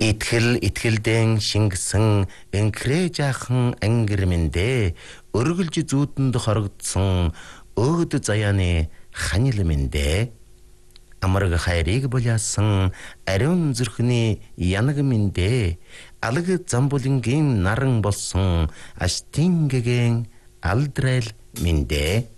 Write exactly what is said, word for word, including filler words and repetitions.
Итгэл итгэлдэн шингэсэн энхрээ жаахан ангирмэндэ өргөлж зүүдэнд хорогдсон өөд заяаны ханилмэндэ амарга хайрыг боляасан ариун зүрхний янаг мэндэ алаг замбулингийн наран болсон аштингэгэн алдрал мэндэ